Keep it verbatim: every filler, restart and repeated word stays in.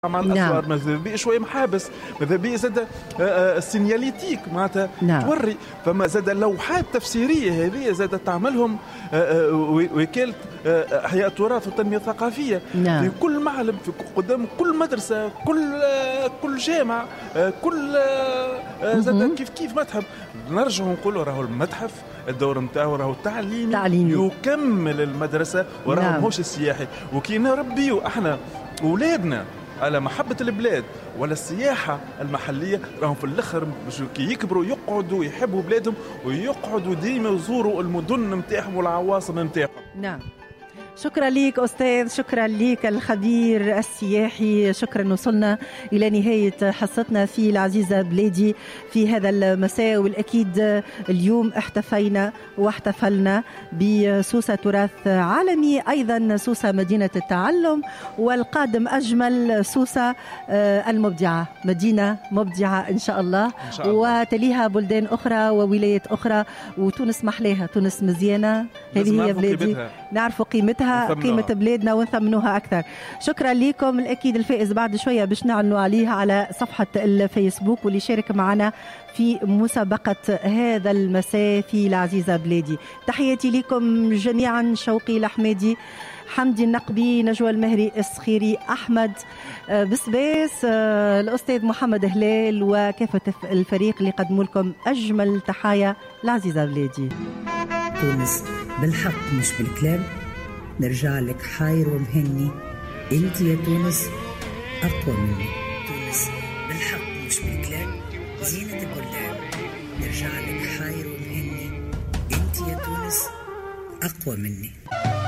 مع الأسوار. ماذا بي شوية محابس، ماذا بي زاد السينياليتيك معناتها توري، فما زاد لوحات تفسيرية هذه زاد تعملهم وكالة إحياء التراث والتنمية الثقافية نعم. في كل معلم، في قدام كل مدرسة، كل كل جامع، كل زاد كيف كيف متحف. نرجع نقولوا راهو المتحف الدور نتاعو راهو تعليمي, تعليمي يكمل المدرسة وراهو نعم. ماهوش السياحي. وكي نربيو احنا أولادنا على محبة البلاد ولا السياحة المحلية راهم في الآخر كي يكبروا يقعدوا يحبوا بلادهم ويقعدوا ديما يزوروا المدن متاعهم والعواصم متاعهم. نعم. شكرا ليك أستاذ، شكرا ليك الخبير السياحي. شكرا. وصلنا إلى نهاية حصتنا في العزيزة بلادي في هذا المساء، والأكيد اليوم احتفينا واحتفلنا بسوسة تراث عالمي، أيضا سوسة مدينة التعلم، والقادم أجمل سوسة المبدعة، مدينة مبدعة إن شاء الله, إن شاء الله. وتليها بلدان أخرى وولايات أخرى، وتونس محلاها، تونس مزيانة، هذه هي بلادي، نعرف قيمتها، قيمة بلادنا ونثمنوها أكثر. شكرا لكم. الأكيد الفائز بعد شوية باش نعلنوا عليه على صفحة الفيسبوك، واللي شارك معنا في مسابقة هذا المساء في العزيزة بلادي. تحياتي لكم جميعا. شوقي الأحمدي، حمدي النقبي، نجوى المهري، الصخيري، أحمد بسباس، الأستاذ محمد هلال، وكافة الفريق اللي قدموا لكم أجمل تحايا العزيزة بلادي. تونس بالحق مش بالكلام، نرجع لك حاير ومهني، انت يا تونس أقوى مني. تونس بالحق مش بالكلام، زينة البلدان، نرجع لك حاير ومهني، انت يا تونس أقوى مني.